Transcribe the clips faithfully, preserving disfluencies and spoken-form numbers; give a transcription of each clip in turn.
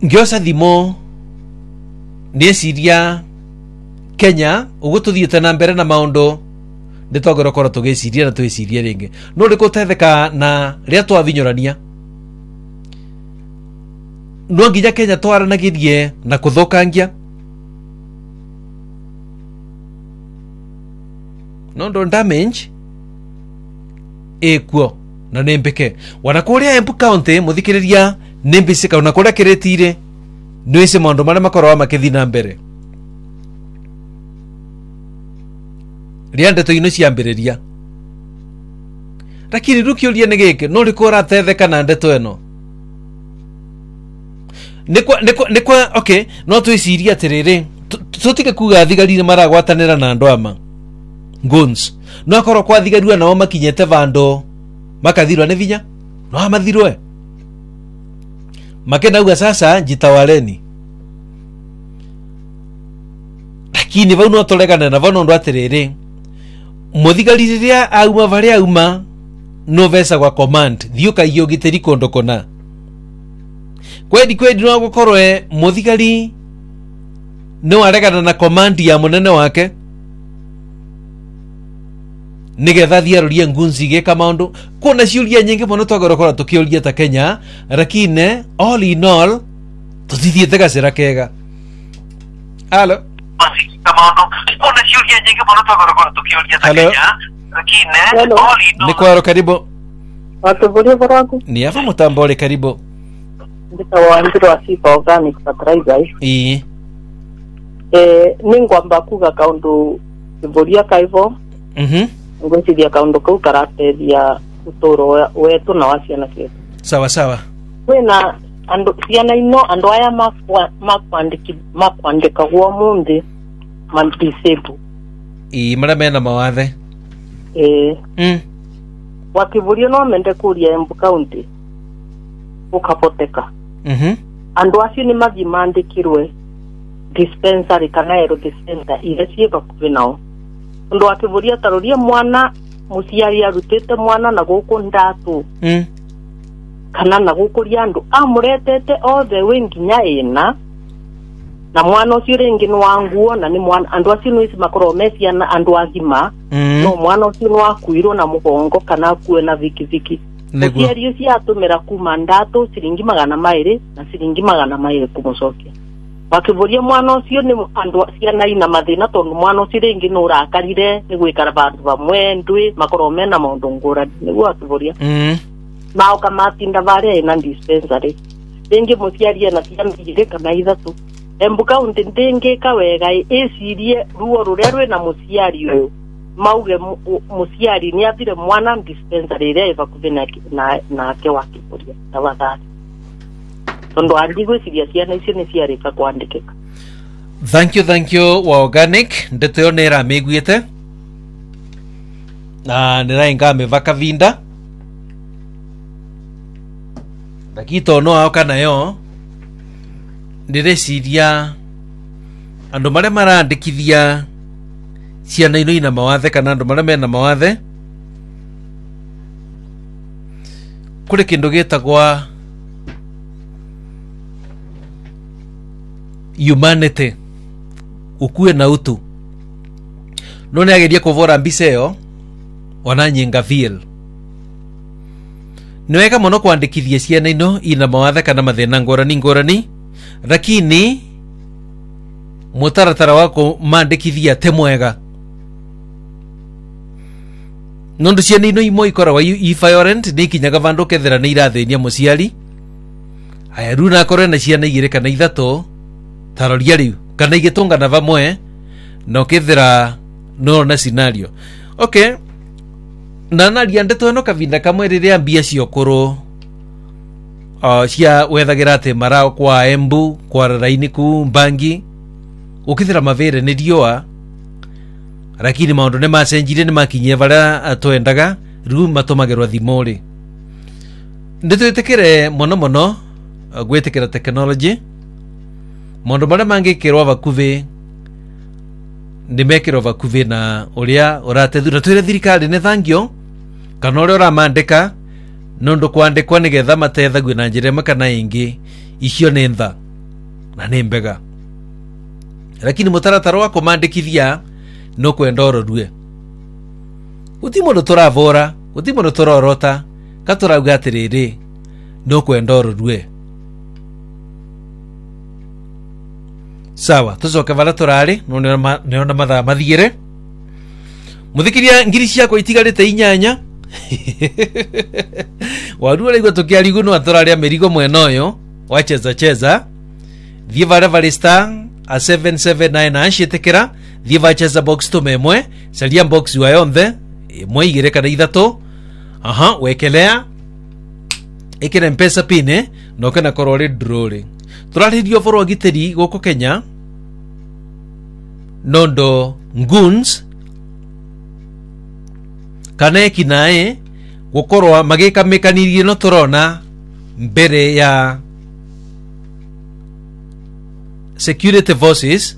ngiosa thimo nesiria Kenya ugututhiete na mbere na maundu nditogorokora tugiciria na twiciria ringi no rikutetheka na ria twavinyorania no nginya Kenya twaranagirie na kuthukangia no ndo damage ekuo na nembeke wana kuria Embu County muthikiriria nembisika una kuria kiretire nwese maundu maria makorwa makithina mbere ria ndeto ino ciambiriria lakini rukiuria nigike no rikora tetheka na ndeto eno nikwa nikwa nikwa okay no twiciria atiriri tutike kuga thigari maragwatanira na andu ama guns no akorwo kwa thigarua nao makinyete vando makathirwa ne vinya no amathirwe makenda uga sasa jitawaleni lakini vau no tolegana na vano ndo atiriri muthigari riria auma varia auma no vesa kwa command thiuka iyo giteri kondokona kwedi kwedi no gukorwe muthigari no aregana na command ya munene wake nigetha thiaruria ngunzi geka maundu kuna ciuria nyingi muno twagorokora tukiuria ta Kenya lakini all in all tutithiete gacira kega alo maundu kuna ciuria nyingi muno twagorokora tukiuria ta Kenya lakini all in all ni kwaro karibu watuvulie boraku ni afa mutambole karibu nditawanjiro asifa organic fertilizer ii eh ningwamba kuga kaundu iboria kaivo mhm ngwiciria kaundu kau karateithia uturo wetu na waciana cietu sawa sawa wena andu ciana ino andu aya makwandiki makwandika gwo mundi mandisebu ii mara mena mawathe eh mm wakivuria no mende kuria Embu County ukapoteka mhm andu acio ni mathi mandikirwe dispensary kana ero dispensary ile cieka kuvinao ndo akivuria taruria mwana musiari arutete mwana na guku ndatu mm kana na gukuria andu amuretete othe wenginya ina na mwana ucio ringi ni wanguo na ni mwana andu acio ni makoro mesia na andu agima mm no mwana ucio ni wakuirwo na mugongo kana kuwe na viki viki musiari ucio atumira kuma ndatu siringi magana mairi na siringi magana mairi kumucokia wakivuria mwana ucio ni andu ciana ina mathina tondu mwana ucio ringi no rakarire ni gwikara bandu bamwe ndwi makoro mena maundu ngurani niguo akivuria mm nao kamatinda varia ina dispensary ringi musiari na ciana igiri kana ithatu Embu County ndingika wega icirie ruo ruria rwe na musiari uyu mauge musiari ni athire mwana dispensary ire eva kuvina na na ke wakivuria tafadhali tondo andigo ciria ciana icio ni ciarika kwandikika. Thank you, thank you wa organic ndeto yo nera meguite na nirainga mevaka vinda dakito no aoka nayo ndireciria andu maria marandikithia ciana ino ina mawathe kana andu maria mena mawathe kuri kindu gitagwa humanity ukue na utu no ni ageria kuvora mbica iyo ona nyinga feel ni wega muno kwandikithia ciana ino ina mawathe kana mathina ngorani ngorani lakini mutaratara wako mandikithia te mwega nondu ciana ino imo ikoragwa i violent ni kinyaga vandu kethera ni irathenia muciari aya runa akore na ciana igire kana ithatu taroria riu kana igitungana vamwe no kethera no na scenario okay na naria ndeto eno kavinda kamwe riria mbia ciokuru uh, cia wethagira ati marao kwa Embu kwa raini ku Mbangi ukithira mavere ni riua lakini maundu ne macenjire ni makinyie varia atwendaga riu matumagerwa thimori nditwitikire mono mono uh, gwetikira technology mondo maria mangikirwa vakuvi ndimekirwa vakuvi na uria uratethura twire thirikari ne thangio kana uria uramandika nundu kwandikwa nigetha matethagwe na njira imwe kana ingi icio ni ntha na nĩ mbega, lakini mũtaratara wa kũmandĩkithia no kwenda ũrorue. Gũtirĩ mũndũ tũravũra, gũtirĩ mũndũ tũrorota, katũrauga atĩrĩrĩ no kwenda ũrorue. Sawa, tũcoke vala tũrarĩ, nĩona mathaa mathiĩre. Mũthikĩria ngiri ciakwa itigarĩte inyanya. Waru araigua tũkĩarigunwo tũrarĩa mĩrigo mwena ũyũ wa cheza cheza. Thiĩ vara vari star a seven seven nine ashĩtĩkĩra, thiĩ va cheza box tũmemwe, caria box wa yonthe ĩmwe igĩrĩ kana ithatũ. Aha, wekelea ĩkĩra mpesa pin noke na korwo rĩ drũrĩ. Tũrarĩrio ũhoro wa gitĩri gũkũ Kenya, nondo goons kana ekinaĩ gũkorwo magĩkamĩkanirie no tũrona mbere ya security forces.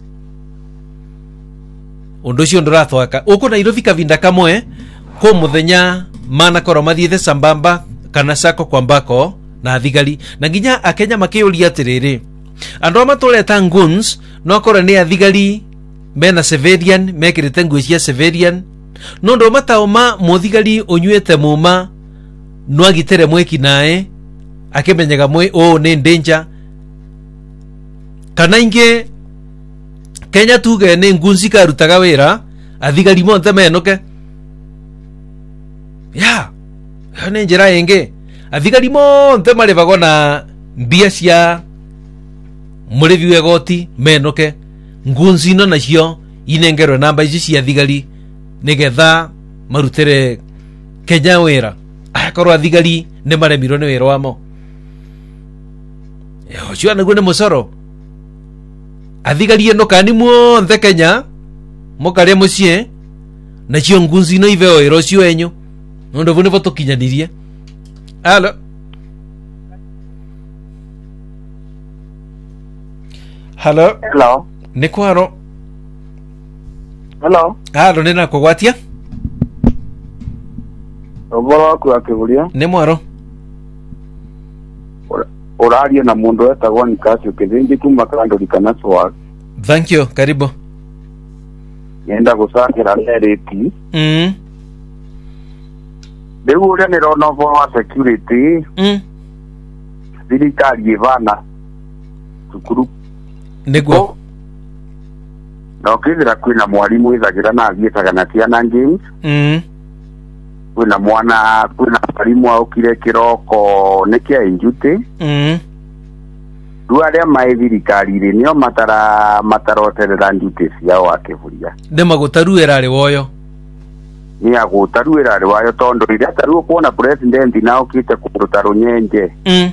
Ũndũ ũcio ndũrathwaka ũkũ Nairobi kavinda kamwe kũ mũthenya manakorwo mathiĩte sambamba kana sako kwa mbako na thigari, na nginya Akenya makĩũria atĩrĩrĩ, andũ a matũreta goons no korwo nĩ athigari mena civilian mekĩrĩte nguo cia civilian, no ndo matauma mũthigari ũnyuĩte muma no agitĩre mwĩkinaĩ akĩmenyaga mwĩ ũũ nĩ danger, kana ingĩ Kenya tuge nĩ goons ikarutaga wĩra athigari monthe menoke. Ya ĩyo nĩ njĩra ĩngĩ, athigari monthe marĩvagwo na mbia cia mũrĩvi wa igoti menoke, goons ino nacio inengerwe namba icio cia thigari nigetha marutĩre Kenya wĩra, akorwo athigari nĩ maremirwo nĩ wĩra wamo. Ũcio naguo nĩ mũcoro. Athigari ĩno kani muonthe Kenya mũkarĩa mũciĩ nacio goons ino iveo wĩra ũcio wenyu, nondũ nĩvo tũkinyanirie. Alo. Hello. Hello. Nĩ kwaro. Hello. Alo, nĩ nakũgwatia. Ũhoro waku akĩguria. Nĩ mwaro. Ũraria na mũndũ wetagwo Nikasi Kĩthĩnji kuma Kandori kana Swag. Thank you, karibu. Nyenda gũcakĩra nerĩti. Mm. Rĩu ũrĩa nĩrona ũhoro wa security. Mm. Thirikari ĩvana cukuru. Nĩguo. Na ũkĩthĩra kwĩna mwarimũ ĩthagĩra na athiĩtaga na ciana games. Mm. Kwĩna mwana, kwĩna mwarimũ aũkire kĩroko nĩkĩa injuti. Mm. Rĩu arĩa maĩ thirikari-rĩ nĩo matara mataroterera nduty ciao akĩvuria. Nĩ magũtaru ĩrarĩ woyo. Nĩ agũtaru ĩrarĩ wayo tondũ rĩrĩa tarĩ ũkuona president na ũkĩte kũruta Rũnyenje. Mm.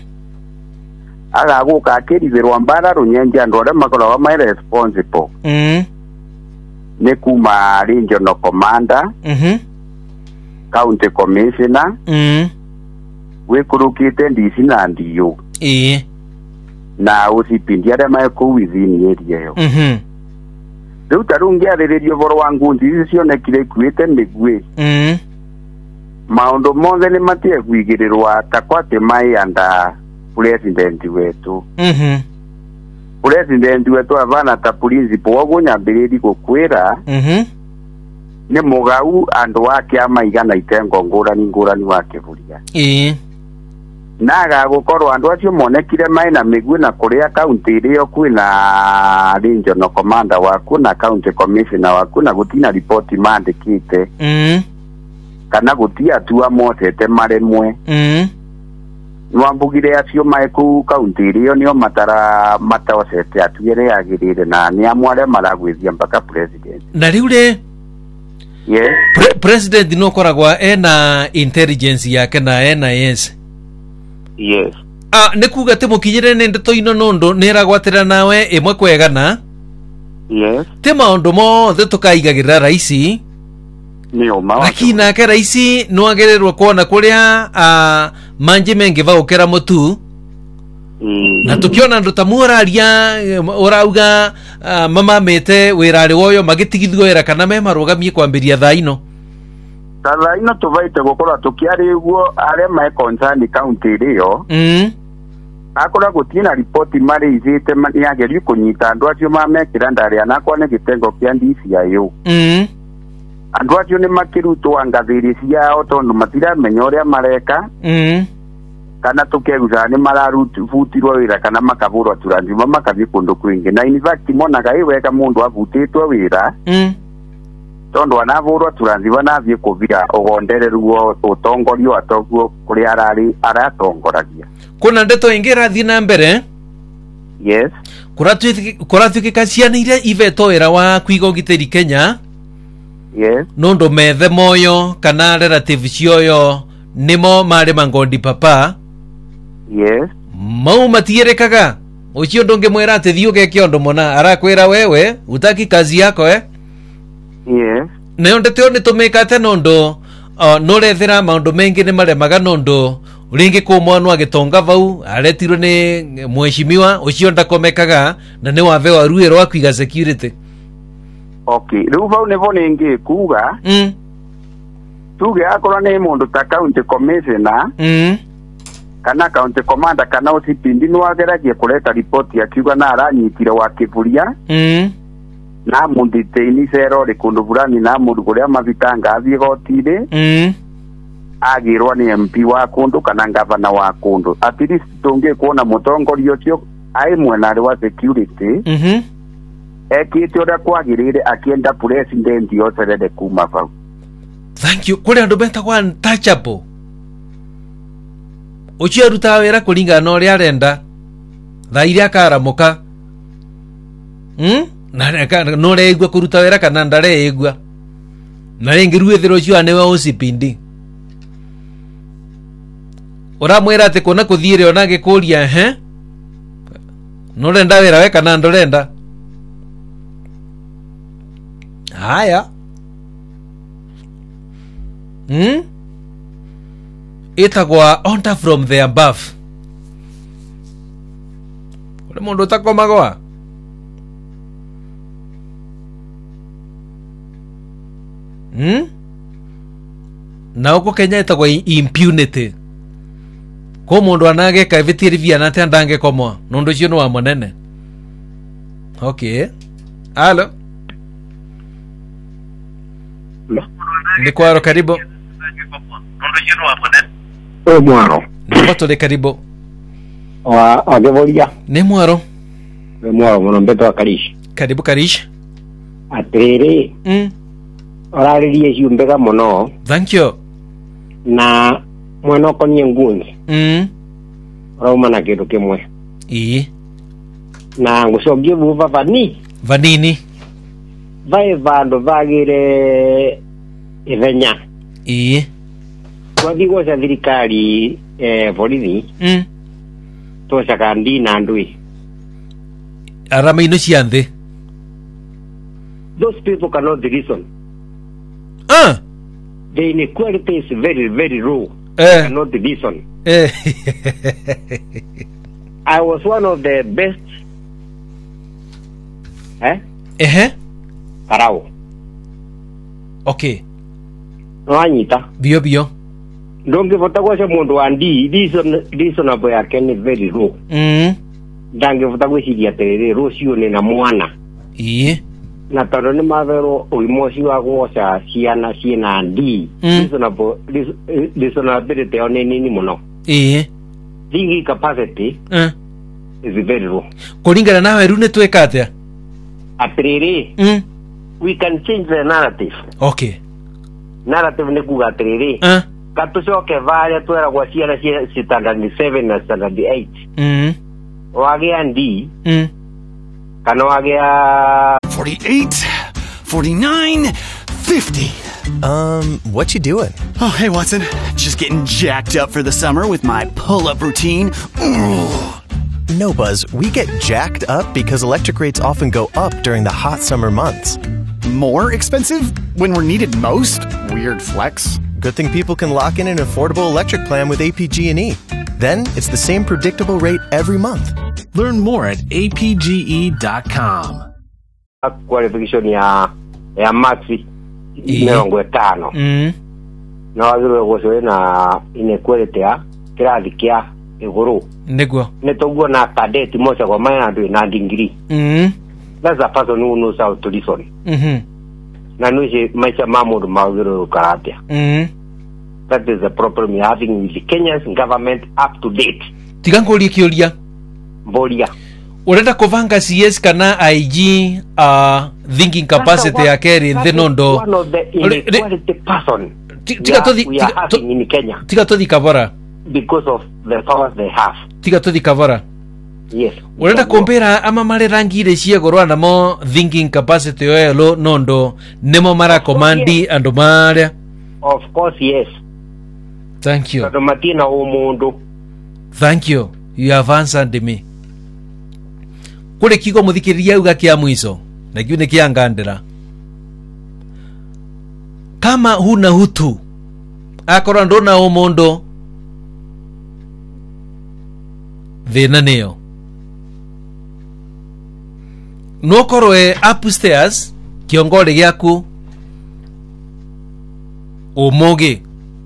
Agagũka akĩrithĩrwo mbara Rũnyenje andũ arĩa makoragwo maĩ responsible. Mm. Nĩ kuma regional commander. Mhm. County commissioner. Mm. Wĩkũrũkĩte D C na D O. Ĩĩ. Na ũcipindi arĩa maĩ kũu within area ĩyo. Mhm. Rĩu tarĩ ngĩarĩrĩria ũhoro wa ngoons ici cionekire ikuĩte mĩguĩ. Mm. Maũndũ mothe nĩ matige kũigĩrĩrwo takwa atĩ maĩ anda president wetu. Mhm. President wetu avana ta principal woguo nyambĩrĩri gũkwĩra. Mhm. Nĩ mũgau andũ ake amaigana itengo ngũrani ngũrani wa kĩvuria. Ĩĩ. Na agagũkorwo andũ acio monekire maĩ na mĩguĩ na kũrĩa kaunti ĩrĩo kwĩna regional commander waku na county commissioner waku na gũtina ripoti mandĩkĩte. Mm. Kana gũtia atua motete maremwe. Mm. Nwambugire acio maĩ kũu kaunti ĩrĩo nĩo matara matocete atuĩre yagĩrĩire na nĩ amwe arĩa maragwĩthia mpaka president. Na rĩu rĩ. Yes. Pre president no koragwa ena intelligence yake na ena yes. Yes. Ah, nĩ kuga atĩ mũkinyĩre nĩ ndeto ino nũndũ nĩ ĩragwatĩra nawe ĩmwe kwegana. Yes. Tĩ maũndũ mothe tũkaigagĩrĩra raisi. Nĩ ũma wa. Lakini nake raisi no agererwo kuona kũrĩa a manje mengi vaũkĩra mũtu. Mm. Na tukiona andũ ta mũraria ũrauga mamamĩte wĩrarĩ woyo magĩtigithio wĩra kana me marũgamie kwambĩria thaa ino. Thaa ino tũvaite gũkorwo tũkĩarĩguo arĩa maĩ concern county ĩrĩo. Mm. akora gutina ripoti mari izite yageri kunyita andu acio mamekira ndari anakwa ne gitengo kia D C I O mm andu acio ni makirutwo ngathiri ciao tondu matira menya uria mareka mm kana tukeguza ni mararutirwo wira kana makavurwa turanjuma makathi kundu kwingi na in fact monaga iweka mundu avutitwo wira mm tondu anavurwa turanjuma nathie kuvira ugondereruo utongorio atoguo kuri arari aratongoragia kuna ndeto ingi rathi na mbere yes kuratwika cianire iveto wira wa kwiga ugitiri Kenya yes nundu methe moyo kana relative cioyo nimo mari mangondi papa yes mau matierekaga ucio ndungi mwira ati thiu geke undu mona arakwira wewe utaki kazi yako eh yes na ndetio ni tumikate nundu uh, nurethira maundu mengi ni maremaga nundu uringi ku mwana agitonga vau aretirwo ni mweshimiwa ucio ndakomekaga na ni wave wa ruiro wa kwiga security. Okay, riu vau nivo ningi kuga mm tuge akorwo ni mundu ta county commissioner mm kana county commander kana O C P D no ageragie kuleta ripoti akiuga na aranyitire wa kivuria mm na munditeini cero ri kundu burani na mundu kuria mavitanga athie gotire mm agirwa ni M P wa kundu kana gavana wa kundu at least tungi kuona mutongoria ucio ai mwenari wa security mhm ekite uria kwagirire akienda president yocerere kuma vau. Thank you. Kule andu betagwa untouchable ucio aruta wira kuringana na uria arenda thaa iria akaramuka mm na no reigua kuruta wira kana ndareigua na ringi ruethero ucio anewe O C P D uramwira ati kuna kuthire ona gikuria he no renda wira we kana ndorenda haya hmm itagwa order from the above ule mundu takomagwa hmm na uko Kenya itagwa impunity ko mundu anageka evitiri viana ati andange komwa nundu cio wa munene. Okay, alo ni kwaro karibu e mwaro ndipo tuli karibu wa agevoria ni mwaro ni mwaro muno mbeto Karish karibu Karish atere mm oraririe ciumbega muno. Thank you. Na mwana konie ngunzi mm rauma na kindu kimwe ii na ngucogie vuva vani vanini vai vandu vagire ithenya ii twathi gwaca thirikari eh borithi mm twacaga ndi na ndui arama ino cia nthi. Those people cannot reason. ah The inequality is very very low. eh Cannot reason. eh I was one of the best eh eh karao. okay Wanyita bio bio ndonge vota gwaca mundu wa ndi reason reasonable yake ni very low. mm Ndange vota gwiciria atiriri rucio ni na mwana ii na tondu ni mavero uimoci wa gwaca ciana ciena ndi reasonable reasonability yao ni nini muno. ii Thinking capacity eh is very low. kuringana nawe ru ni tweka atia Atiriri mm we can change the narrative. okay Narrative ni kuga atiriri eh katucoke varia tweragwa ciana cia standard seven na standard eight mm wagia ndi mm kana wagia forty-eight, forty-nine, fifty. Um, what you doing? Oh, hey, Watson. Just getting jacked up for the summer with my pull-up routine. Ooh. No, Buzz, we get jacked up because electric rates often go up during the hot summer months. More expensive when we're needed most? Weird flex. Good thing people can lock in an affordable electric plan with A P G and E. Then it's the same predictable rate every month. Learn more at A P G E dot com. qualification ya ya maxi miongo itano mm na waziri gũcũĩ na inequality ya kĩrathi kĩa iguru Niguo. netoguo na kadeti moja kwa maana ndio na dingiri. Mm. That's a person who knows how to listen. Mhm. Na nuje maisha mamudu mawiro karate. Mhm. That is the problem we are having with the Kenyan government up to date. Tigango likiulia. Bolia. Urenda kuvanga C S kana I G uh, thinking capacity ya keri thinondo. One of the inequality person. Tiga todi we are having in Kenya. Tiga todi kavara. Because of the powers they have. Tiga todi kavara. Yes. Urenda kompera ama mare rangi ile cia gorwa namo thinking capacity yo lo nondo nemo mara komandi ando mare. Of course yes. Thank you. Kado matina umundu. Thank you. You have answered me. Kule kiko muthikiriria uga kia mwiso na kiune kia ngandira. Kama huna hutu akora ndona umundu thina niyo nokorwe upstairs kiongore giaku umugi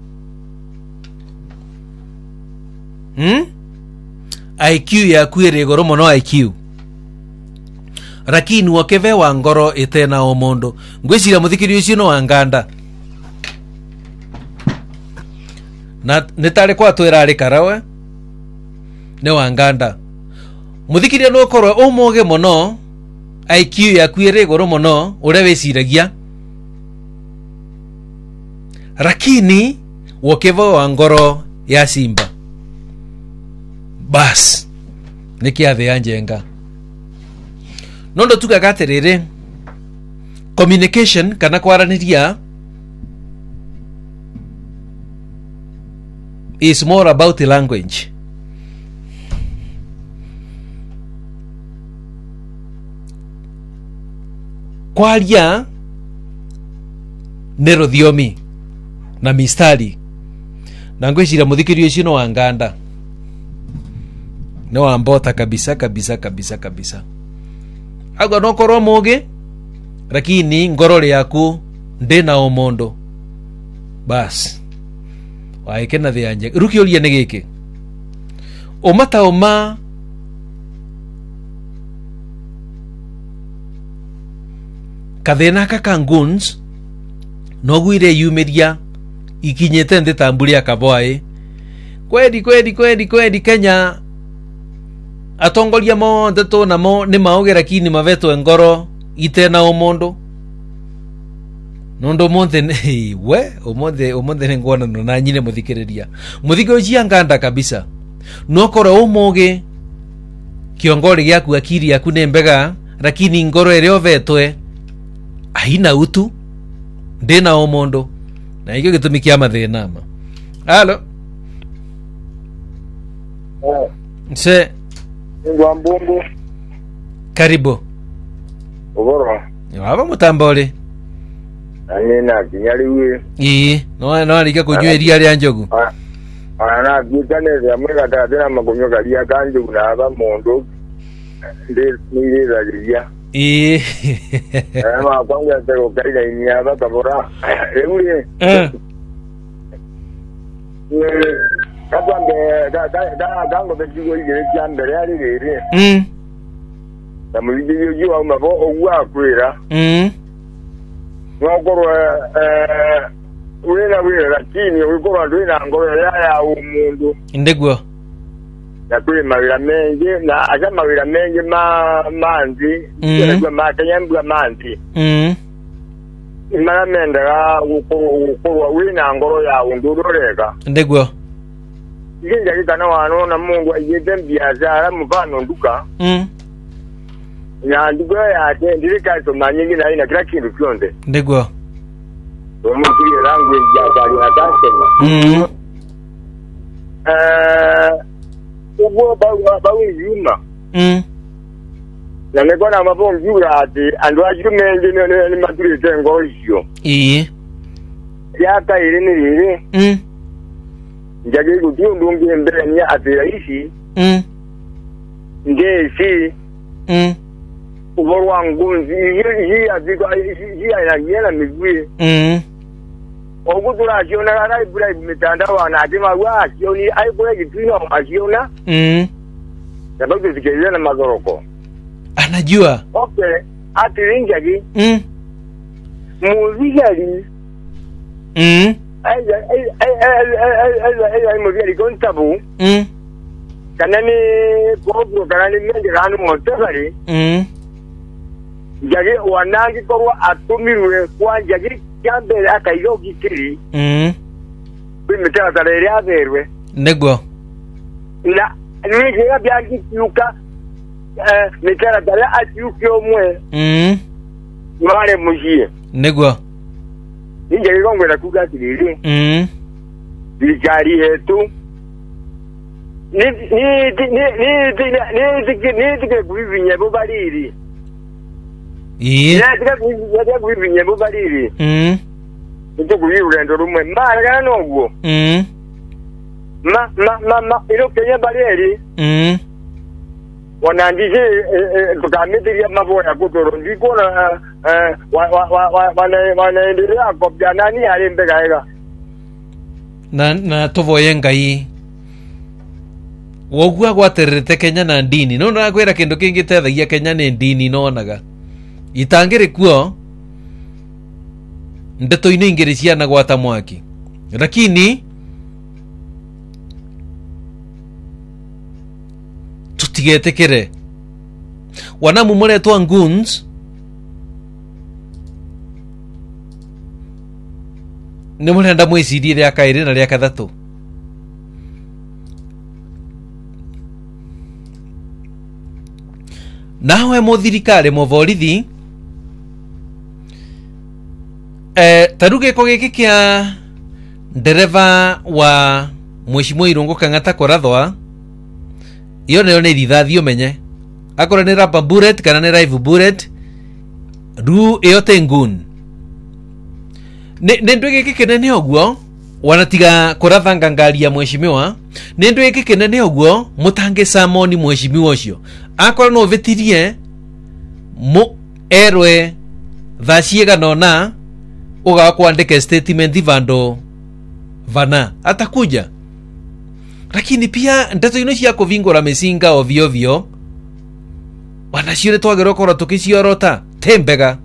hmm? I Q yaku iri goro muno I Q rakini wakeve wa ngoro itena omondo ngwicira muthikiri ucio no wanganda na nitare kwa twira ari karawe ne wanganda muthikiri no korwe umuge muno I Q yaku iri goro muno ure wiciragia rakini wakeve wa ngoro ya simba bas nikiathe anjenga nondo tukagaterere communication kana kwaraniria is more about the language. Kwaria nero thiomi na mistari na ngwicira muthikiri ucio no wanganda no wambota kabisa kabisa kabisa kabisa agwa no korwo muge lakini ngorore yaku ndina omondo bas waikena thianje rukioria ni giki umata uma kathena kakanguns no gwire yumiria ikinyete nditamburia kaboai kwedi kwedi kwedi kwedi Kenya atongoria mo ndeto namo ni maogera kini maveto ngoro itena omondo nondo monte we omonde omonde ne ngona no na nyine muthikiriria muthiko cia nganda kabisa nokoro omoge kiongori gyaku akiri yaku ne mbega lakini ngoro ere ovetwe aina utu ndena omondo na ikyo gitumikia mathina ma halo oh se Ngwambungu karibu Ogoro Waba mutambole Anina kinyaliwe Ii no no alika kunyweria ria njogu Ana gutane ya mwega tatena magonyo galia kanju na aba mondo ndi nirira ria Ii Ama kwanga tero kaida ni aba kabora Eule Eh Kabambe da da da gango bejigo ile cyambere ari rere Mm na mubiyo yo au mabo ogwa kwira Mm Ngoro eh wena wena lakini ukora ndina ngoro ya ya umundu Ndegwa ya kuri mawira mengi na aja mawira mengi ma manzi kwa makanyambwa manzi Mm imara mendera ukoro wena ngoro ya unduroreka Ndegwa Jinja kitana wano na Mungu ayete biashara mfano nduka Mm na nduka yake ndilika somanyingi na ina kila kintu kyonde Ndegwa Omuntu language ya bali atake Mm eh ugo bawa bawa yuma Mm na nekona mapo mjura ati andu ajumenje ne ne maturite ngosho Ii yaka ile ni ile Mm njage kutiu ndungi mbele ni ati raishi Mm nge si Mm uborwa ngunzi yi yi aziko yi ya yena migwi Mm ogudura akiona gara ibura mitandao anasema wa akioni aibura kitino akiona mm sababu zikizana na mazoroko anajua okay atirinjagi mm muzikali mm ai ai ai ai ai muzikali kontabu mm kanani bobo kanani mende kanu montefari mm jagi wanangi korwa atumirwe kwa jagi kyambere akayo gikiri mm bimitera tarere averwe nego na ni jega byagi yuka eh mitera tarere atyuke omwe mm mare mujie nego ni jagi gongwera kuga tiriri mm bijari hetu ni ni ni ni ni ni ni kuvivinye bo bariri Ee. Ya tika kuvivinye kuvivinye bo bariri mm nto kuvirendo rumwe mara kana nogwo mm ma ma ma ma ilo kenya bariri mm wanandije tukamitiria maboya kutoro ndiko na wa wa wa wana wanaendelea kopjana ni alimbe kaega na na tovoye ngai wogua gwaterete Kenya na ndini no nakwira kindu kingi tethagia Kenya ni ndini nonaga itangire kuo ndeto ine ingiri ciana gwata mwaki lakini tutigetekere wanamu muretwa goons ni murenda mwicirie ria kairi na ria kathatu nawe muthirikari muvorithi eh taruge ko giki kia ndereva wa Mheshimiwa Irungu Kang'ata Korathwa iyo nayo ni rithathi umenye akora ni rubber bullet kana ni live bullet ru iyo tengun ne ne ndwe giki kinene oguo wanatiga kurathanga ngari ya Mheshimiwa ne ndwe giki kinene oguo mutange samoni Mheshimiwa ucio akora no vetirie mu erwe thashiega nona uga kuandika statement vando vana atakuja lakini pia ndeto ino cia kuvingura misinga ovyo ovyo wanaciore twagero kora tukiciorota tembega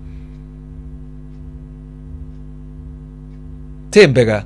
tembega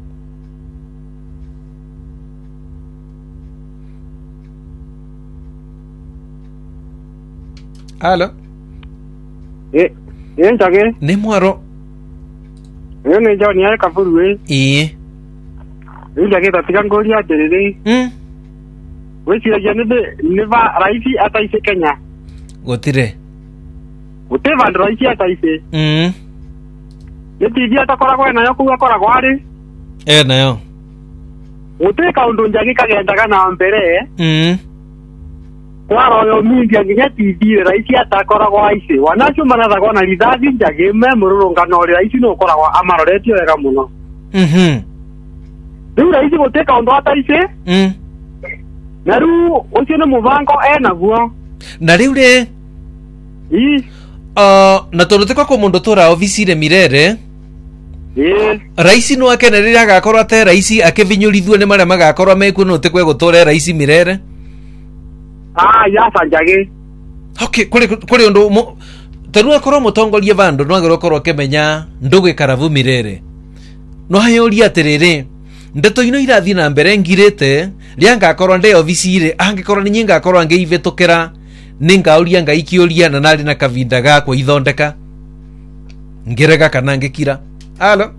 Alo eh eh njage ni mwaro eh ni joni ya kafuru eh njage tatika ngori aterere mm weci ya nebe neva raisi ataise Kenya gotire uteva raisi ataise mm yeti dia takora kwa nayo kuga kora gwari eh nayo uteka undu njage kagenda kana mbere mm kwaro yo mingi nginya T V raisi atakora kwa ice wanacho manatha kwa na rithathi njage me mururungano ri raisi no kora kwa amaroretio wega muno mhm riu raisi guteka undu ataise mm na riu ucio ni mubango enaguo na riu ri i uh, na tondu tiko ko mundu tora ofisire mirere eh raisi no akene rira agakorwo ate raisi akivinyurithwe ni maria magakorwo meku no tikwe gutore raisi mirere ah ya sanjage okay kuri kuri undu taru akorwo mutongorie vandu no agero korwo kemenya ndugu karavu mirere no hayori atiriri ndeto ino irathi na mbere ngirete rianga akorwo nde ofisire angikorwo ni nyinga akorwo angeivetukira ningauria ngai kiuria na nari na kavinda gakwa ithondeka ngirega kana ngikira halo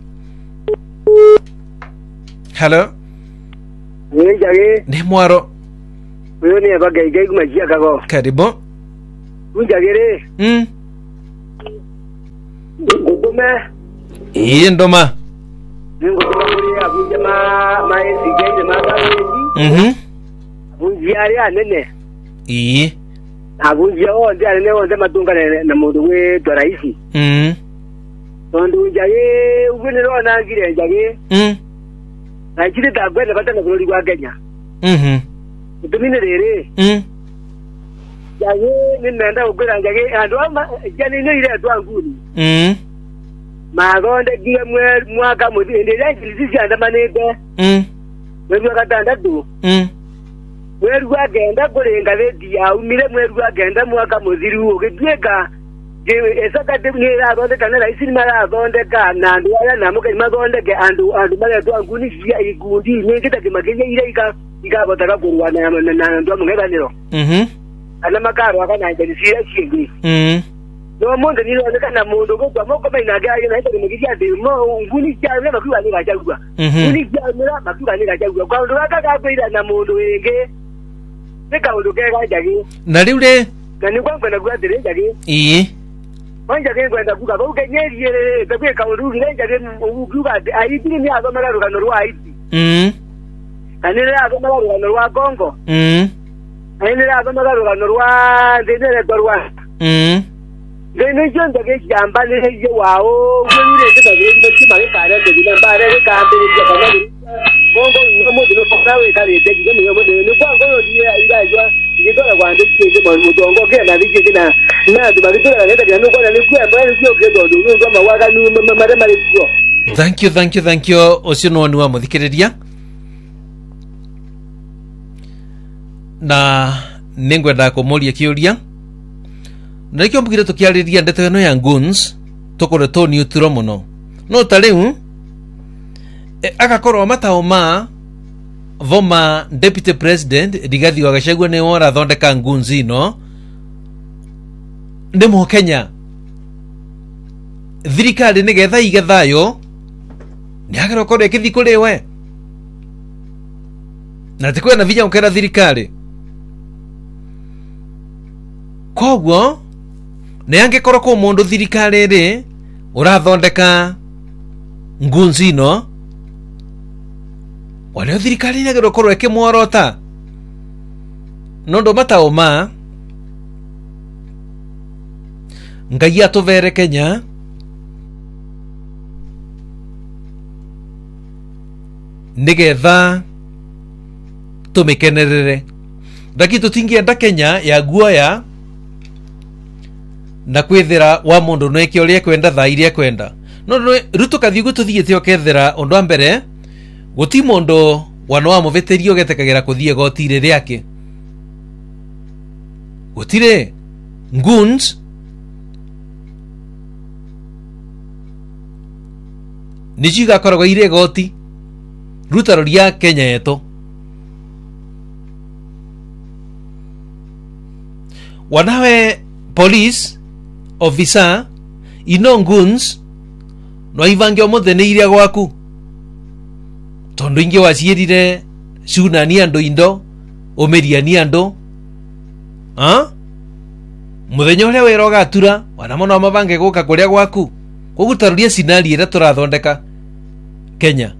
halo ni njage ni mwaro uyo ni abaga igai kumajia kago karibu unjagere mm ngudume iyi ndoma ngudume muri abunja ma ma esigai ma ba mhm abunja ari anene iyi abunja o ndi anene o ndamatunga na mundu we taraisi mhm tondu njage ubiniro na ngire njage mhm na chiri dagwe na batana kulori kwa Kenya mhm utumine rere mhm njage ni nenda ukwira njage andu ama jani ni ile atwa nguni mhm magonde gie mwe mwaka muthinde ile sisi andamanite mm mweru gatandatu mm mweru agenda kurenga redi ya umire mweru agenda mwaka muthiru ugitweka je esaka de ngira gonde kana isi mara gonde kana ndu aya namuke magonde ke andu andu mara to anguni sia igundi ngita kimakenye ile ika ikabotaka kurwana na na ndo mungebaniro mhm ana makaro akana nje sia shingi mhm no monde ni ndo kana mundo ko kwa moko baina ga ina ita kimekija de mo nguni cha ne makuwa ni gachagua nguni cha mira makuwa ni gachagua kwa ndo aka ga ira na mundo enge nika ndo ke ga jagi na riure kani kwa kwenda kwa dire jagi ii wanja ke kwenda kuka ko ke nyeri ele ke kwa ka ndo ni jagi ukuga ai tini ni azo mara rugano rwa Haiti mhm kani le azo mara rugano rwa Congo mhm ai le azo mara rugano rwa ndene dorwa mhm Gene jonda ke jamba le je wao ngene ke ba le ke ba ka re de na ba re ka ambe je ka ni bongo ni mo de no fa we ka le de ke ni mo de ni kwa ngo ni ya ira jwa ni to la kwa de ke mo mo dongo ke na dije ke na na de ba ke la le de no kwa ni kwa ba ni ke do do no ma wa ga ni ma re ma le ko. Thank you, thank you, thank you. Ocio no ni wa muthikiriria na ningwenda kumuria kiuria na ikyo mbugire tukiariria ndeto ino ya goons tukore to neutral muno no tariu e, agakorwo matao ma voma deputy president Rigathi wa Gachagua ni ora thondeka goons ino ni mu Kenya thirikari ni getha igethayo ni agero korwo ikithi kuri we na tikwe na vinya ukera thirikari kogwo ne angekorwo ko mundu thirikari ri urathondeka ngunzi no wale thirikari ne gerokoro ekimworota nondo matao ma ngai atuvere Kenya nigetha tumikenerere ndaki tutingienda Kenya ya guoya na kwithira wa mundu no eke uri ekwenda tha iria ekwenda no no ruto kathi gututhiite okethira undu wa mbere guti mundu wana wa muvetirio getekagira kuthie gotire riake gutire goons nijiga korogwa ire goti rutaro ria Kenya yetu wanawe police officer ino goons no ivange omothe iria gwaku tondo inge wacirire cuna ni andu indo omeria ni andu ha muthenya uria wera ugatura wana mono mabange guka kuria gwaku kugutaruria sinari ira turathondeka Kenya.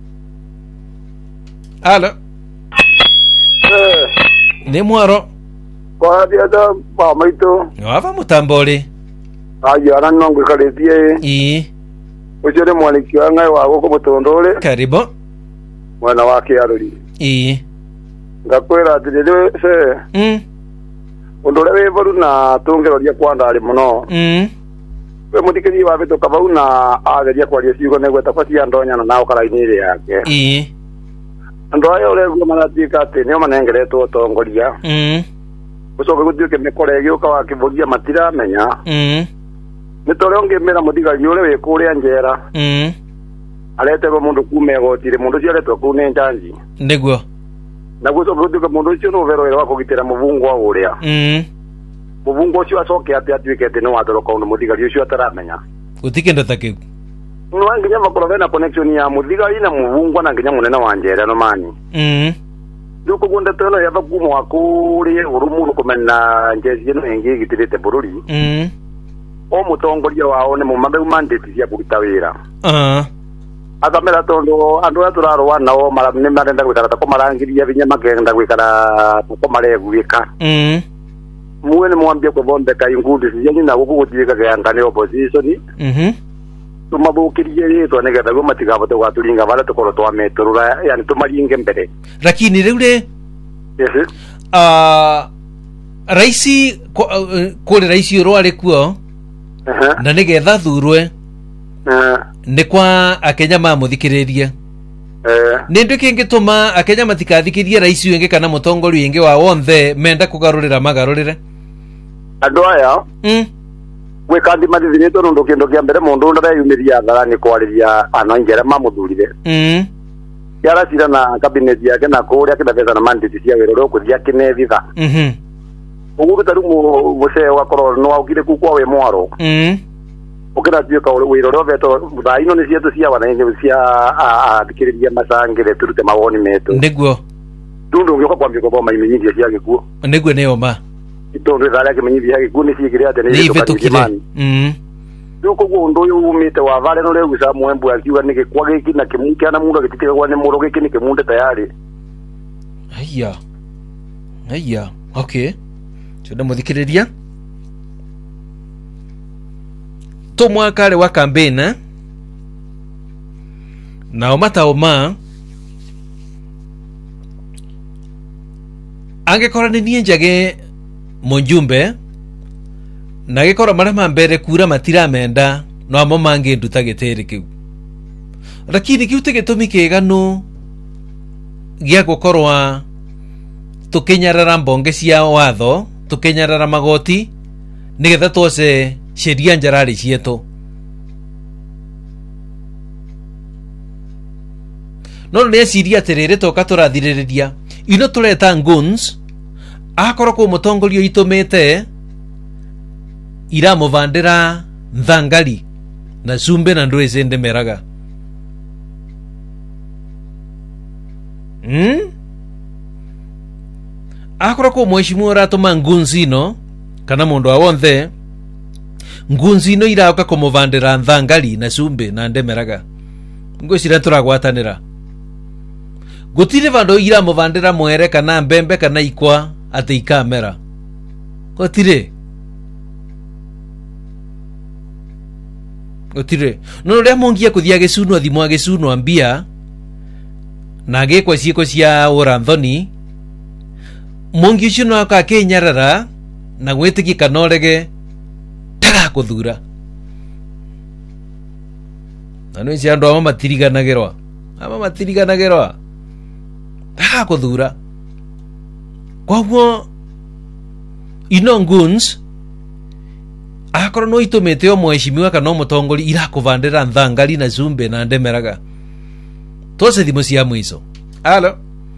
Alo eh ni mwaro kwa dia da ba maito wava mutambori aya ran no ngikaletie i ujere mwaniki wangai wa goko mutondole karibu mwana wake aruri i ngakwera atirire se mm undore we boru na tungeroria kwanda ari muno mm we mutikiri wa beto kabau na ageria kwaria ciugo negweta kwa cia ndonya na nao karainire yake i ando ayo rego maratika ati nio manengeretwo tongoria mm ucoke guthiuke mikore giuka wa kibogia matira menya mm nitore ongemera muthigari ure we kuria njera mm aletego mundu kume gotire mundu cio aletwo kuu ni njanji niguo na gucoke guthiuke mundu ucio no vero wa kugitira muvungwa uria mm muvungwa ucio acoke ati atuike ati no athoroka undu muthigari ucio ataramenya gutikindo takiu no anginya makorwo na connection ya muthigari na muvungwa na nginya munene wa njera no mani mm duko gonda tano ya bakumu wakuri urumu kumena njezi no ingi gitirite bururi mm o mutongoria wao ne mu mabe mandate cia kuruta wira ah akamera tondo andu aturaro wana o mara ne marenda gwikara ta komarangiria binya magenda gwikara ko mare gwika mm muwe ne mwambie ko bombe kai ngundi cia na gukugutika ga ngane opposition mhm tumabukirie rito ne gada go matiga bote gwaturinga bala tukoro twa meturura yani tumaringe mbere lakini riure yes ah raisi kule raisi ro ari kuo aha na nigetha thurwe nä kwa akenya mamuthikiriria eh nä ndå kä ngä tå ma akenya matikathikĩrie rais wengä kana mũtongoria wengĩ wa wonthe menda kũgarũrĩra magarũrĩre andå aya mm. gwä kandi mathithä tå ndå kä ndå kä mbere må ndå ndareyumä tharani kwarä ana ingä arä mamå thurire mm. yaracira na cabinet yake na kå rä a kä na na mandate cia wä ra å rä a å kå thia kä nethitha mm å guo rä må cee wakorwo nä waugire ku kwa wä mwaro mm. å kä ratuä ka wä ra å rä a betwo thaa ino nä cietå cia wananchi cia athikä rä ria macangä re tå rute mawoni metå nĩguo rä u ndå ngä oka kwambia kåboma imenyithia cia gä kuo nĩguo nĩ oma tondå thaa rä a kä menyithia cia gä kuo nä ciä kä rä atä nĩ ibĩtũkire mm. rä u koguo å ndå å yå umä te wa varä no rä guca mwembu akiuga nä gä kwa gä kä na kä mu kä ana må ndå agä titigagwa nä må ro gä kä nä kä munde tayarä aya aya okay tũnde mũthikĩrĩria tå mwakarĩ wa campaign nao mataũ ma angĩkorwo nĩ niĩ njage mũnjumbe na gĩkorwo marĩa mambere kura matiramenda no amo mangĩnduta gĩtĩri kĩu lakini kĩu tĩ gĩtũmi kĩĩganu gĩa gũkorwa tũkĩnyarara mbonge cia watho tũkĩnyarara magoti nĩgetha twoce sheria njarari cietũ no nĩ eciria atĩrĩrĩ toka tũrathirĩrĩria ino tũreta goons akorwo kũ mũtongoria itũmĩte iramũvandĩra thangari na cumbe na ndũĩ cĩndĩmeraga hmm? akorwo kũ mweshimua ũratũma goons ino kana mũndũ wa wonthe goons ino iraũka kũmũvandĩra thangari na cumbe na ndemeraga ngwĩciria tũragwatanĩra gũtirĩ vandũ iramũvandĩra mwere kana mbembe kana ikwa atĩ ikamera gũtirĩ gũtirĩ no rĩrĩa mũngia kũthia gĩcunwa thimwa gĩcunwa mbia na gĩkwa ciĩko cia ũranthoni mũngi ũcio no akakĩnyarara na gwĩtĩkia kana ũrege ndagakũthura na nĩ cia andũ ama matiriganagĩrwa ama matiriganagĩrwa ndagakũthura koguo ino goons akorwo no itũmĩte o mweshimiwa kana o mũtongoria irakũvandĩra thangari na cumbe na ndemeraga tose thimũ cia mũico alo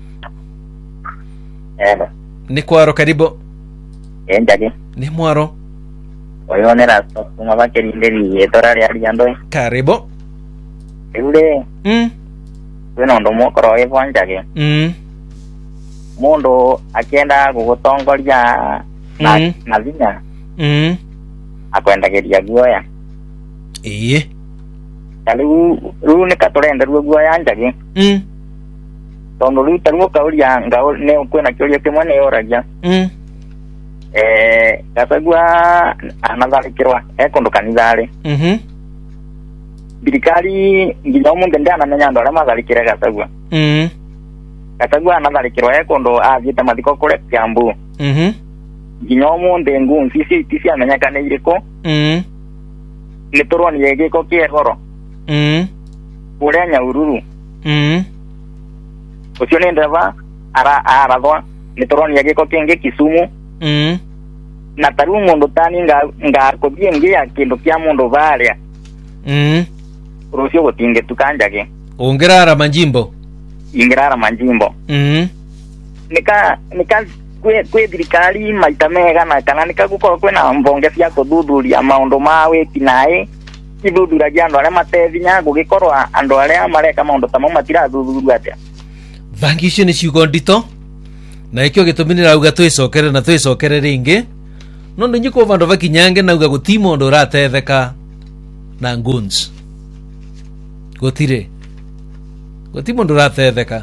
Hello. Ni kwaro karibu. Enjage. Ni mwaro. Oyo ne rasto kuma bakirinde biye torari ari ando. Karibu. Ule. Mm. Weno ndo mokoro e bonjage. Mm. Mundo akienda gugutongoria na mm. na vinya. Mm. Akwenda geria guoya. Eh. Talu ru ne katorenda ru guoya njage. Mm. Tondo ru taru kauria ngao ne kwena kyoria kimwe ne oragia. Mm. Eh, kasagua anatharikirwa ekondo kanithari. Mhm. Birikari nginya munde ndia anamenya ndo arama tharikire gasagua. Mhm. Kasagua anatharikirwa ekondo athite mathiko kure Kiambu. Mhm. Nginya munde ngun sisi tisi amenya kana iriko. Mhm. Ni toroni yegeko kiegoro. Mhm. Ure Nyahururu. Mhm. Ucio ni ndeva ara arathwa ni toroni yegeko kingi Kisumu. Mhm. Na taru mundu tani nga nga kothie ngia kindu kia mundu varia. Mhm. Rucio gutinge tukanjage. Ongerara manjimbo. Ingirara manjimbo. Mhm. Nika nika kwe kwe thirikari maita mega na kana nika gukorwo kwena mbonge cia kuthuthuria maundu ma wiki nae ithuthuragia andu aria matevinya gugikorwo andu aria mareka maundu tamo matirathuthuria atia. Thangi icio nĩ ciugo ndito na ikio gĩtũmi nĩrauga twĩcokere na twĩcokere rĩngĩ no nĩ nyuko vandu vakinyange nauga gũti mũndũ ũratetheka na goons gũtirĩ gũti mũndũ ũratetheka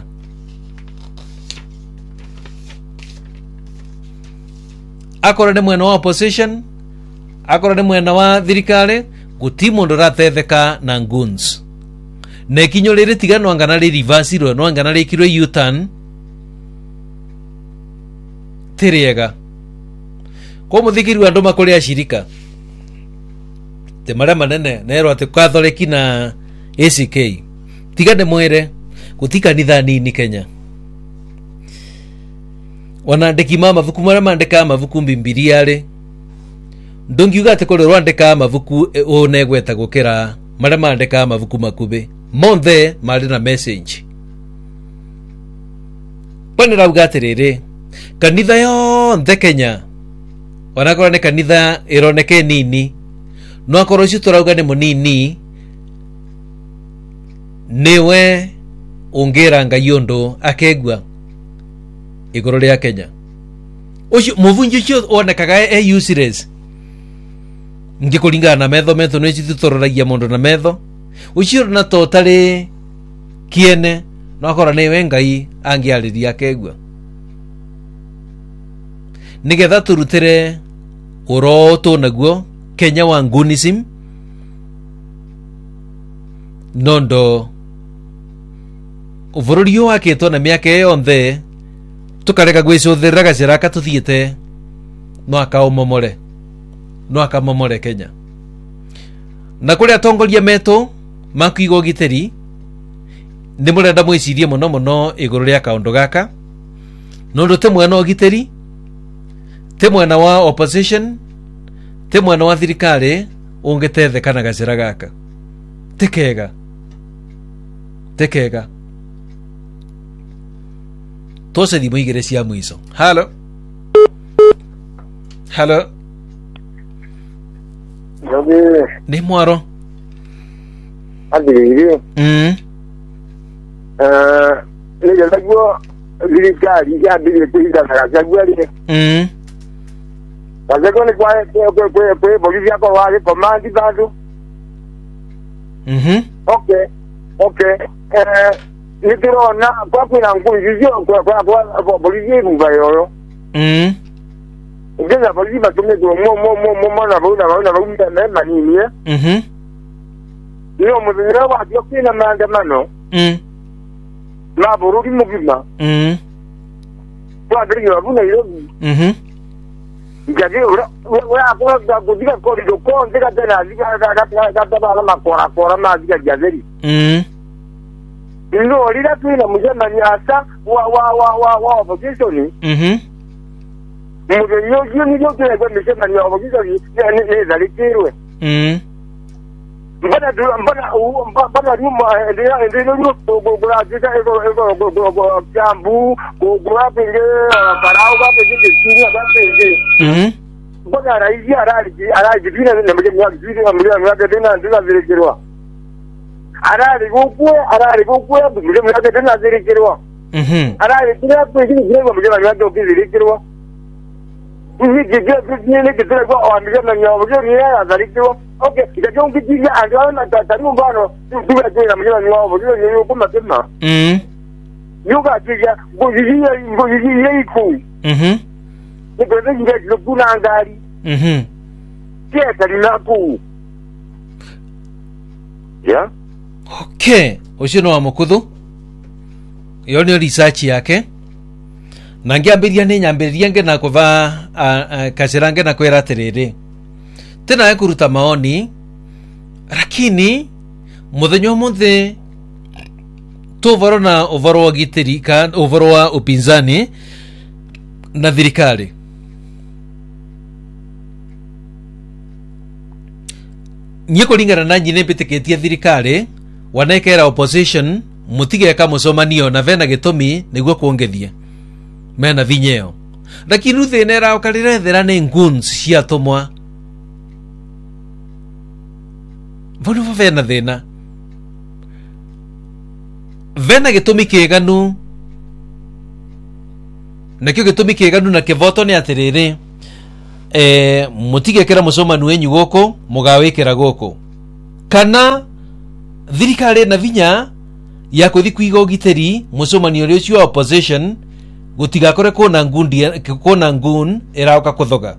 akorwo nĩ mwena wa opposition akorwo nĩ mwena wa thirikari gũti mũndũ ũratetheka na goons na ikinyo rĩrĩ tiga no angana rĩ reverse ro no angana rĩkirwo U-turn tirĩega kwa mũthikiri wa andũ makũrĩ ashirika te marĩa manene nerwo atĩ Catholic na A C K tigane mwere gutika nitha nini Kenya wanandiki mama vuku mara mandika mavuku mbimbiriare ndongiuga ate kore rwandika mavuku onegweta gukira mara mandika mavuku makube monthe mari na message pane rauga atiriri kanitha yonthe Kenya wanakora ne kanitha ironeke nini no akoro cio turauga ni munini niwe ungira ngai undu akegwa igoro ria Kenya ucio muvunji cio onekaga e useless ngikuringana na metho metho no cio tutororagia mundu na metho ucio na totari kiene no akora niwe ngai angiariria akegwa nigetha turutire uroto naguo Kenya wa ngunism nondo uvururio wakitwo na miaka yonthe tukareka gwicuthirira gaciraka tuthiite no akaumomore no akamomore Kenya na kuria atongoria metu makuiga ugiteri ni murenda mwicirie muno muno iguru ria kaundu gaka nondo te mwena ugiteri te mwena wa opposition te mwena wa thirikari ungetetheka na gacira gaka tekega tekega tose di muigere cia mwiso. Hello hello Jogi ni mwaro adiri mm eh ni jago thirikari ya bili kuiga na jagwari mm Wazeko ni kwa kwa kwa kwa Bolivia kwa wale komandi bado. Mhm. Okay. Okay. Eh nitiro na kwa kuna ngujizio kwa kwa kwa Bolivia mbayo. Mhm. Ngeza Bolivia tumye do mo mo mo mo mo na bona bona bona na manini eh. Mhm. Yo mudira wa dio kina maandamano. Mhm. Na burudi mugima. Mhm. Kwa ndio buna hiyo. Mhm. Jadi ora ora kwa kudiga kodi do ko ndika tena ndika kata kata bala makora kora ma ndika jazeri mhm ino lila twina mujema nyasa wa wa wa wa wa opposition mhm mudo nyoji ni nyoji kwa mjema ni opposition ni ni zalikirwe mhm mbona du mbona mbona ruma ndio ndio ndio kwa ndika ego ego kwa jambu kwa penge parao kwa penge chini kwa penge mhm mbona raisi araji araji bina na mjema wa zidi na mjema wa tena ndio zalikirwa arari gukwe arari gukwe mujema wa tena zalikirwa mhm arari bila penge mjema mjema wa tena zalikirwa hivi jije jije kitele kwa mjema wa mjema zalikirwa okay itakuwa ukijia angalau na tatizo mbano tuwe tena mjema wa mjema ni kwa mapema mhm yuga jija ngojijia ngojijia iko mhm ndio ndio kuna angari mhm kia kalinaku ya okay ucio no wa mukuthu iyo ni research yake na ngiambiria ni nyambiriria nge na kuva kacirange na kwera atiriri tena ya kuruta maoni lakini muthenya muthe tovaro na ovaro wa giteri ka ovaro wa upinzani na thirikari nye kuringana na nyine mpitikitie thirikari wanekera opposition mutigeka musomanio na vena gitumi niguo kuongethia mena vinyeo lakini uthenera ukarirethera ni nguns cia tumwa vono vena thina vena gitumi kiganu nakio gitumi kiganu na kivoto ni atiriri eh mutigekera musomanu wenyu goko mugawikira goko kana thirikari na vinya ya kuthi kuiga ugiteri musomani uri ucio opposition gutigakore kona ngundi kona ngun irauka kuthoga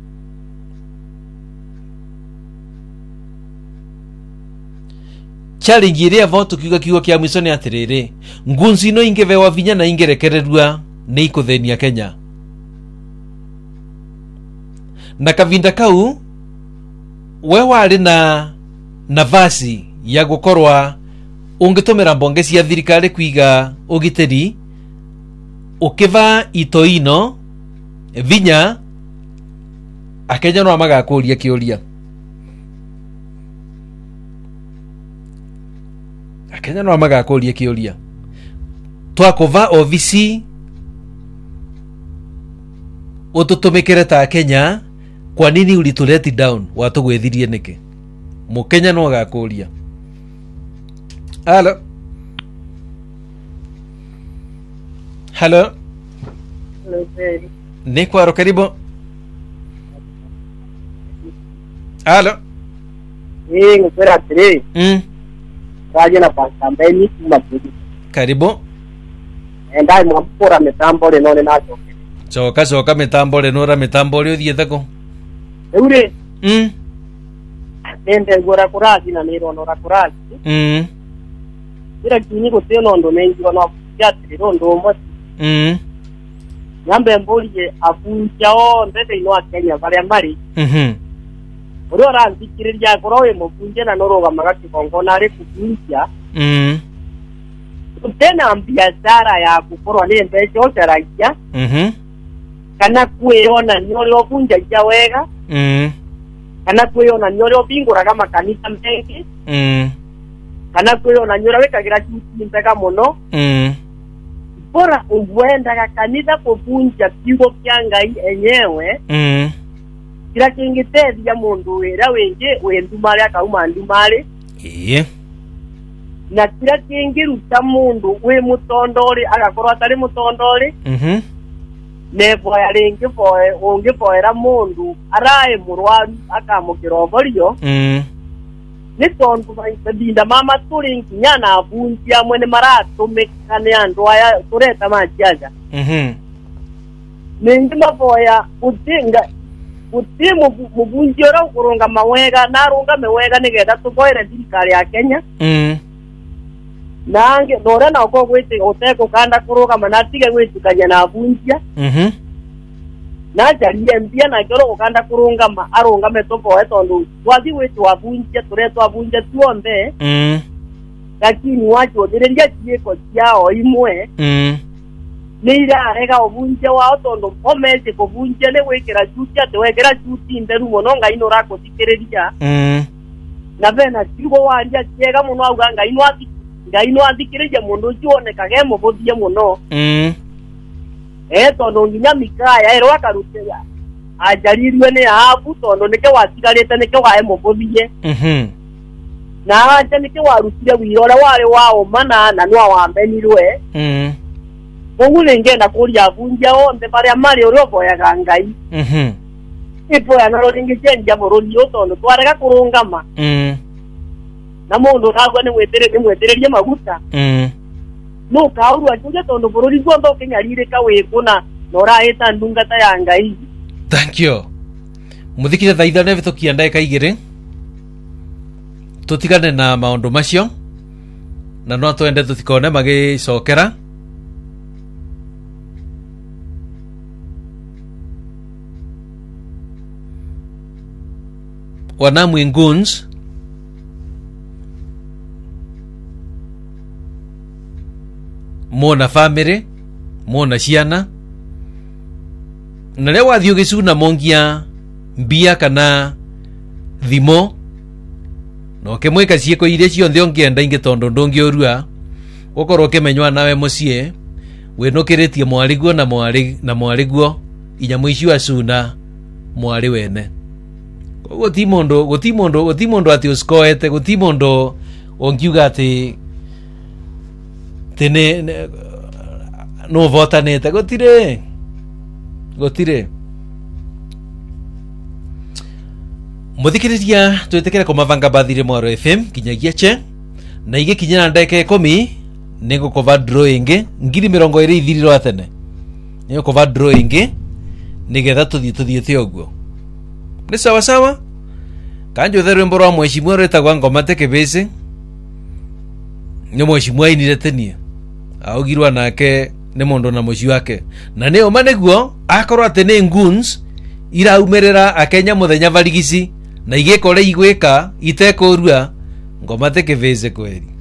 challenge iria voto kiuga kiuga kia mwiso ni atiriri ngunzi no ingevewa vinya na ingerekererua ni ikuthenia Kenya na kavinda kau we wari na nafasi ya gukorwa ungitumira mbonge cia thirikari kwiga ugitiri ukiva ito ino vinya akenya no magakuria kiuria akenya no magakuria kiuria twakova ofisi ututumikire ta Kenya kwa nini ulituleti down watugwithirie niki mukenya no agakuria. Hello hello ni kwaro karibu. Hello eh ngopera tre mm kaje na pastambeni kumapudi karibu endai mwampora mitambo le none nacho choka choka mitambo le nora mitambo le uthiete ko eure mm nende ngora kurazi na nero nora kurazi mm ira kini ko teno ndo mengi wana yatri ndo mo mm nyambe mboliye afunja o ndete ino Kenya bali ambali mhm oro ranzikiriria korowe mufunje na noroga magati kongona ari kufunja mm tena biashara ya kukorwa ni mbeca otaragia mhm kana kuiona nyore ofunja jawega mm kana kuiona nyore obingura kama kanisa mengi mm kana kuiona nyore wekagira chuti mpeka muno mm bora uwenda kanisa kufunja kigo kyangai enyewe mm kira kingiteithia mundu wira wingi wendumari akauma ndumari iye na kira kingiruta mundu wi mutondori agakorwo atari mutondori mhm nebo ya ringi boe ungi boera mundu arae murwaru akamukira oborio mm ni tondu bainda mama turi nkinyana abunjia mwene maratumikane andu aya tureta machiaga mhm ningi maboya utinga utimu mubunjira kurunga mawega narunga mewega nigetha tuboere thirikari ya Kenya mm nange nore na ko gwite uteko kanda kuruga manatige gwitukanya na abunjia mhm na jarie mbia na ngoro kanda kurunga ma arunga metopo etondu wathi gwitu abunjia turetu abunjia tuombe mm lakini wacho odireria kieko kiao imwe mm nira rega obunjia wao tondu omeze kubunjia ne wekera chuti ate wekera chuti nderu mono nga ino rako tikereria mm na bena kigo waria kiega muno auga nga ino ati nga ino athikiriria mundu cione kage mubuthie muno mm eh tondu nginya mikaya ero akarutira ajarirwe ni abu tondu nike watigarite nike wae mubuthie mhm na aje nike warutire wirore wari wao mana na nwa wambenirwe mm mungu ningenda kuria abunjia onde baria mari uri oboyaga ngai mhm ipo ya naro ringi chenja buruni tondu twarega kurungama mm na mundu nagwa ni mwetere ni mwetererie maguta mm no kauru atuje tondu bururi gwondo kinyarire kawikuna noraita ndungata ya ngai. Thank you. Muthikire thaitha ne vitokia ndeka igire tutigane na maundu macio na no twende tutikone magicokera Wanamwe Goons mona family mona ciana na le wathio gicuna mongia mbia kana thimo no kemweka cieko ire cionthe ongienda inge tondo ndongiorua ukorwo kemenywa nawe mucie winukiritie mwariguo na mwari na mwariguo inyamu icio acuna mwari wene guti mundu guti mundu guti mundu ati uskoete guti mundu ongiuga ati tene no votanete gutire gutire muthikiriria twetekere komavanga bathire mwaro F M kinyagia che na ige kinyana ndeke ikumi ningo kova drawing ngiri mirongo iri ithiriro atene ningo kova drawing nigetha tuthie tuthiete oguo ni sawa sawa kanjo therwe mboro mweshimwa retagwa ngoma tekebese ni mweshimwa inire tenie augirwa nake ni mundu na muci wake na ne oma neguo akorwa tene Goons iraumerera akenya muthenya varigisi na igekore igweka itekorua ngoma tekebese kweri.